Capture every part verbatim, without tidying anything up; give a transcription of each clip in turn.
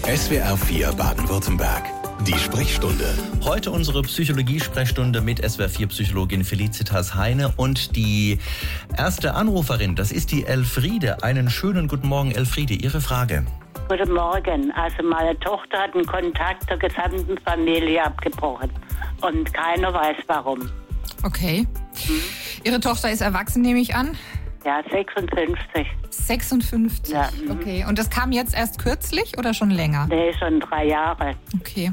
S W R vier Baden-Württemberg. Die Sprechstunde. Heute unsere Psychologie-Sprechstunde mit S W R vier Psychologin Felicitas Heine und die erste Anruferin, das ist die Elfriede. Einen schönen guten Morgen, Elfriede. Ihre Frage. Guten Morgen. Also meine Tochter hat den Kontakt zur gesamten Familie abgebrochen und keiner weiß warum. Okay. Hm. Ihre Tochter ist erwachsen, nehme ich an? Ja, sechsundfünfzig. sechsundfünfzig, ja, okay. Und das kam jetzt erst kürzlich oder schon länger? Nee, schon drei Jahre. Okay.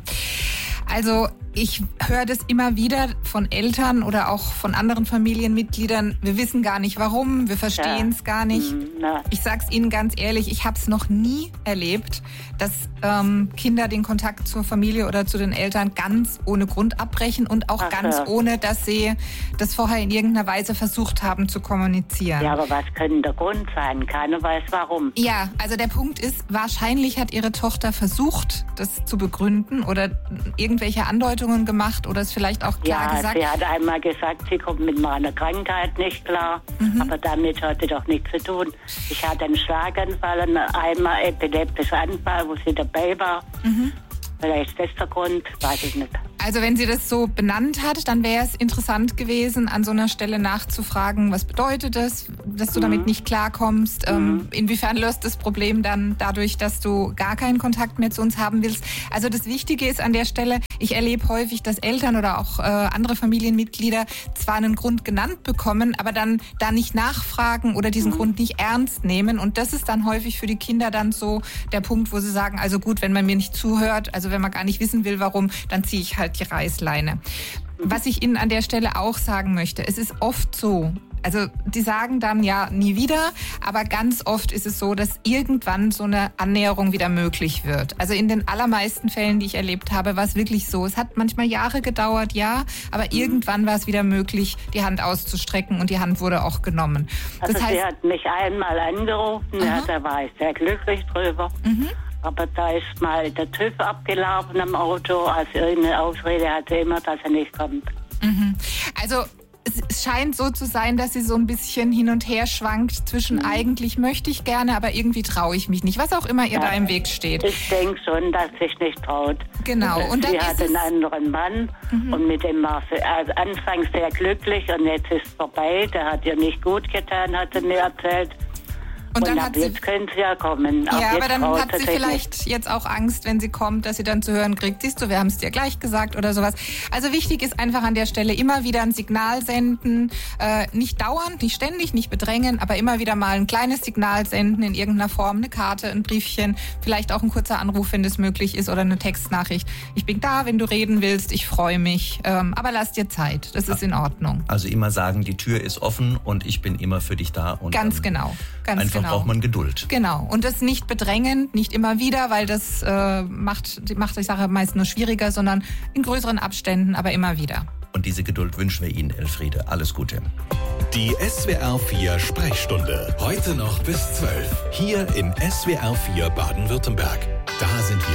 Also ich höre das immer wieder von Eltern oder auch von anderen Familienmitgliedern. Wir wissen gar nicht warum, wir verstehen es ja. gar nicht. Na. Ich sag's Ihnen ganz ehrlich, ich habe es noch nie erlebt, dass ähm, Kinder den Kontakt zur Familie oder zu den Eltern ganz ohne Grund abbrechen und auch Ach, ganz ja. ohne, dass sie das vorher in irgendeiner Weise versucht haben zu kommunizieren. Ja, aber was könnte der Grund sein? Keiner weiß warum. Ja, also der Punkt ist, wahrscheinlich hat Ihre Tochter versucht, das zu begründen oder irgendwelche Andeutungen gemacht oder es vielleicht auch klar ja, gesagt. Ja, sie hat einmal gesagt, sie kommt mit meiner Krankheit nicht klar, mhm. aber damit hat sie doch nichts zu tun. Ich hatte einen Schlaganfall, einmal epileptischen Anfall, wo sie dabei war. Mhm. Vielleicht ist das der Grund, weiß ich nicht. Also wenn sie das so benannt hat, dann wäre es interessant gewesen, an so einer Stelle nachzufragen, was bedeutet das, dass du mhm. damit nicht klarkommst, mhm. ähm, inwiefern löst das Problem dann dadurch, dass du gar keinen Kontakt mehr zu uns haben willst. Also das Wichtige ist an der Stelle, ich erlebe häufig, dass Eltern oder auch äh, andere Familienmitglieder zwar einen Grund genannt bekommen, aber dann da nicht nachfragen oder diesen mhm. Grund nicht ernst nehmen. Und das ist dann häufig für die Kinder dann so der Punkt, wo sie sagen, also gut, wenn man mir nicht zuhört, also wenn man gar nicht wissen will, warum, dann ziehe ich halt die Reißleine. Was ich Ihnen an der Stelle auch sagen möchte, es ist oft so, also die sagen dann ja nie wieder, aber ganz oft ist es so, dass irgendwann so eine Annäherung wieder möglich wird. Also in den allermeisten Fällen, die ich erlebt habe, war es wirklich so. Es hat manchmal Jahre gedauert, ja, aber irgendwann war es wieder möglich, die Hand auszustrecken und die Hand wurde auch genommen. Also das heißt, sie hat mich einmal angerufen, ja, da war ich sehr glücklich drüber. Mhm. Aber da ist mal der TÜV abgelaufen am Auto. Also irgendeine Ausrede hatte immer, dass er nicht kommt. Mhm. Also es scheint so zu sein, dass sie so ein bisschen hin und her schwankt zwischen mhm. eigentlich möchte ich gerne, aber irgendwie traue ich mich nicht. Was auch immer ihr ja, da im Weg steht. Ich denke schon, dass sie sich nicht traut. Genau. Und sie dann hat einen anderen Mann mhm. und mit dem war sie also anfangs sehr glücklich und jetzt ist es vorbei. Der hat ihr nicht gut getan, hat sie mir erzählt. Und, und dann ab hat jetzt sie, könnte sie ja kommen. Ab ja, aber dann hat sie vielleicht nicht. Jetzt auch Angst, wenn sie kommt, dass sie dann zu hören kriegt, siehst du, wir haben es dir gleich gesagt oder sowas. Also wichtig ist einfach an der Stelle immer wieder ein Signal senden, äh, nicht dauernd, nicht ständig, nicht bedrängen, aber immer wieder mal ein kleines Signal senden in irgendeiner Form, eine Karte, ein Briefchen, vielleicht auch ein kurzer Anruf, wenn das möglich ist oder eine Textnachricht. Ich bin da, wenn du reden willst, ich freue mich, ähm, aber lass dir Zeit, das ist in Ordnung. Also immer sagen, die Tür ist offen und ich bin immer für dich da. Und ganz genau, ganz einfach genau. braucht man Geduld. Genau. Und das nicht bedrängend, nicht immer wieder, weil das äh, macht, macht die Sache meist nur schwieriger, sondern in größeren Abständen, aber immer wieder. Und diese Geduld wünschen wir Ihnen, Elfriede. Alles Gute. Die S W R vier Sprechstunde. Heute noch bis zwölf. Hier in S W R vier Baden-Württemberg. Da sind wir